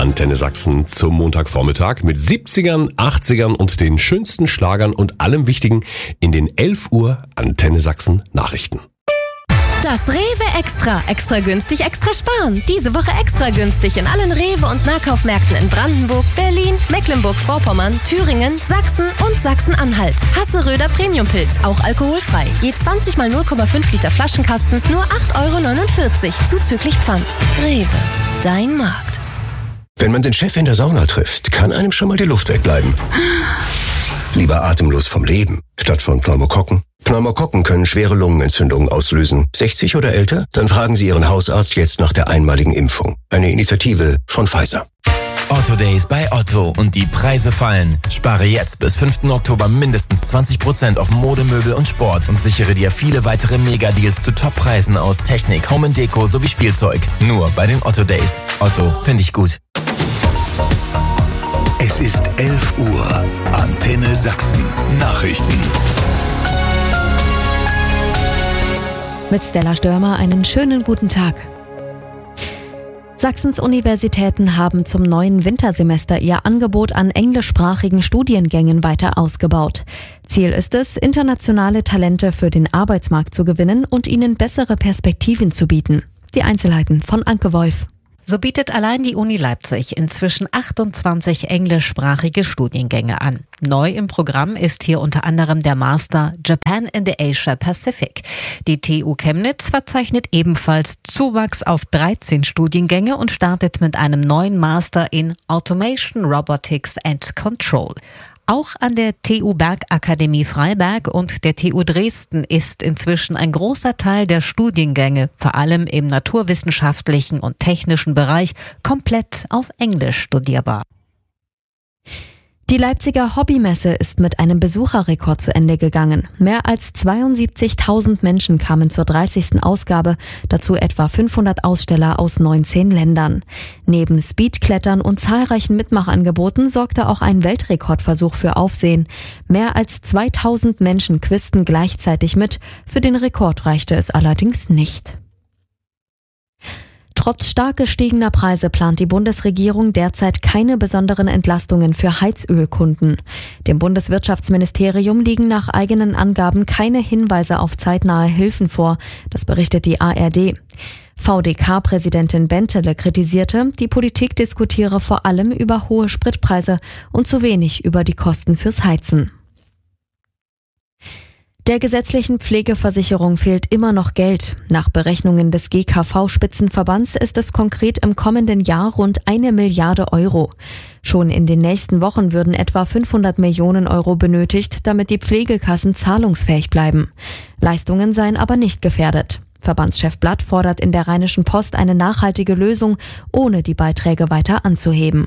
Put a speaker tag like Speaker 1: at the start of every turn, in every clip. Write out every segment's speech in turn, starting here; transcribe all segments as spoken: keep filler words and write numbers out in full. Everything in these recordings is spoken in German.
Speaker 1: Antenne Sachsen zum Montagvormittag mit siebzigern, achtzigern und den schönsten Schlagern und allem Wichtigen in den elf Uhr Antenne Sachsen Nachrichten.
Speaker 2: Das Rewe Extra. Extra günstig, extra sparen. Diese Woche extra günstig in allen Rewe- und Nahkaufmärkten in Brandenburg, Berlin, Mecklenburg-Vorpommern, Thüringen, Sachsen und Sachsen-Anhalt. Hasseröder Premiumpilz, auch alkoholfrei. Je zwanzig mal null Komma fünf Liter Flaschenkasten, nur acht Euro neunundvierzig, zuzüglich Pfand. Rewe, dein Markt.
Speaker 3: Wenn man den Chef in der Sauna trifft, kann einem schon mal die Luft wegbleiben. Lieber atemlos vom Leben, statt von Pneumokokken. Pneumokokken können schwere Lungenentzündungen auslösen. sechzig oder älter? Dann fragen Sie Ihren Hausarzt jetzt nach der einmaligen Impfung. Eine Initiative von Pfizer.
Speaker 4: Otto Days bei Otto und die Preise fallen. Spare jetzt bis fünften Oktober mindestens zwanzig Prozent auf Mode, Möbel und Sport und sichere dir viele weitere Megadeals zu Toppreisen aus Technik, Home and Deko sowie Spielzeug. Nur bei den Otto Days. Otto, finde ich gut.
Speaker 5: Es ist elf Uhr. Antenne Sachsen. Nachrichten.
Speaker 6: Mit Stella Störmer einen schönen guten Tag. Sachsens Universitäten haben zum neuen Wintersemester ihr Angebot an englischsprachigen Studiengängen weiter ausgebaut. Ziel ist es, internationale Talente für den Arbeitsmarkt zu gewinnen und ihnen bessere Perspektiven zu bieten. Die Einzelheiten von Anke Wolf.
Speaker 7: So bietet allein die Uni Leipzig inzwischen achtundzwanzig englischsprachige Studiengänge an. Neu im Programm ist hier unter anderem der Master Japan in the Asia Pacific. Die T U Chemnitz verzeichnet ebenfalls Zuwachs auf dreizehn Studiengänge und startet mit einem neuen Master in Automation, Robotics and Control. Auch an der T U Bergakademie Freiberg und der T U Dresden ist inzwischen ein großer Teil der Studiengänge, vor allem im naturwissenschaftlichen und technischen Bereich, komplett auf Englisch studierbar.
Speaker 6: Die Leipziger Hobbymesse ist mit einem Besucherrekord zu Ende gegangen. Mehr als zweiundsiebzigtausend Menschen kamen zur dreißigsten Ausgabe, dazu etwa fünfhundert Aussteller aus neunzehn Ländern. Neben Speedklettern und zahlreichen Mitmachangeboten sorgte auch ein Weltrekordversuch für Aufsehen. Mehr als zweitausend Menschen quizten gleichzeitig mit. Für den Rekord reichte es allerdings nicht. Trotz stark gestiegener Preise plant die Bundesregierung derzeit keine besonderen Entlastungen für Heizölkunden. Dem Bundeswirtschaftsministerium liegen nach eigenen Angaben keine Hinweise auf zeitnahe Hilfen vor, das berichtet die A R D. V D K-Präsidentin Bentele kritisierte, die Politik diskutiere vor allem über hohe Spritpreise und zu wenig über die Kosten fürs Heizen. Der gesetzlichen Pflegeversicherung fehlt immer noch Geld. Nach Berechnungen des G K V-Spitzenverbands ist es konkret im kommenden Jahr rund eine Milliarde Euro. Schon in den nächsten Wochen würden etwa fünfhundert Millionen Euro benötigt, damit die Pflegekassen zahlungsfähig bleiben. Leistungen seien aber nicht gefährdet. Verbandschef Blatt fordert in der Rheinischen Post eine nachhaltige Lösung, ohne die Beiträge weiter anzuheben.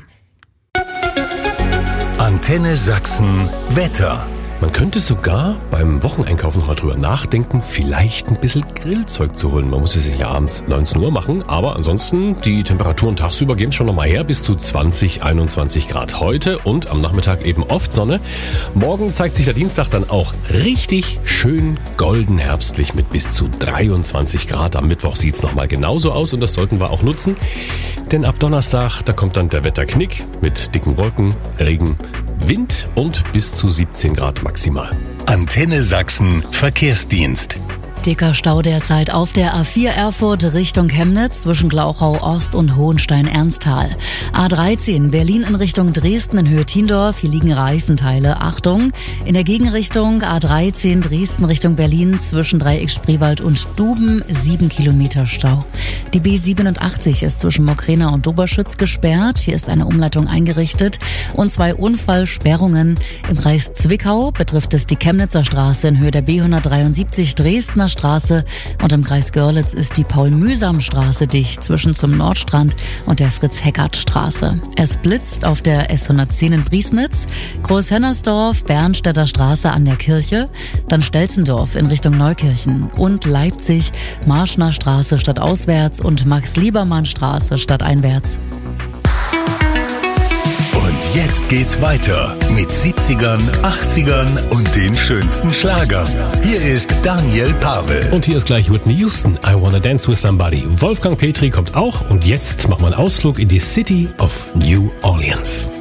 Speaker 5: Antenne Sachsen Wetter.
Speaker 1: Man könnte sogar beim Wocheneinkaufen noch mal drüber nachdenken, vielleicht ein bisschen Grillzeug zu holen. Man muss es ja abends neunzehn Uhr machen, aber ansonsten die Temperaturen tagsüber gehen schon noch mal her bis zu zwanzig, einundzwanzig Grad heute und am Nachmittag eben oft Sonne. Morgen zeigt sich der Dienstag dann auch richtig schön golden herbstlich mit bis zu dreiundzwanzig Grad. Am Mittwoch sieht's noch mal genauso aus und das sollten wir auch nutzen, denn ab Donnerstag, da kommt dann der Wetterknick mit dicken Wolken, Regen, Wind und bis zu siebzehn Grad maximal.
Speaker 5: Antenne Sachsen Verkehrsdienst.
Speaker 8: Dicker Stau derzeit auf der A vier Erfurt Richtung Chemnitz zwischen Glauchau Ost und Hohenstein-Ernsthal. A dreizehn Berlin in Richtung Dresden in Höhe Tiendorf. Hier liegen Reifenteile. Achtung! In der Gegenrichtung A dreizehn Dresden Richtung Berlin zwischen Dreieck Spreewald und Duben sieben Kilometer Stau. Die B siebenundachtzig ist zwischen Mokrena und Doberschütz gesperrt. Hier ist eine Umleitung eingerichtet und zwei Unfallsperrungen. Im Kreis Zwickau betrifft es die Chemnitzer Straße in Höhe der B hundertdreiundsiebzig Dresdner Straße und im Kreis Görlitz ist die Paul-Mühsam-Straße dicht zwischen zum Nordstrand und der Fritz-Heckert-Straße. Es blitzt auf der S hundertzehn in Briesnitz, Großhennersdorf, Bernstädter Straße an der Kirche, dann Stelzendorf in Richtung Neukirchen und Leipzig, Marschner Straße stadtauswärts und Max-Liebermann-Straße stadteinwärts.
Speaker 5: Und Jetzt geht's weiter mit siebzigern, achtzigern und den schönsten Schlagern. Hier ist Daniel Pavel.
Speaker 1: Und hier ist gleich Whitney Houston, I Wanna Dance With Somebody. Wolfgang Petri kommt auch und jetzt machen wir einen Ausflug in die City of New Orleans.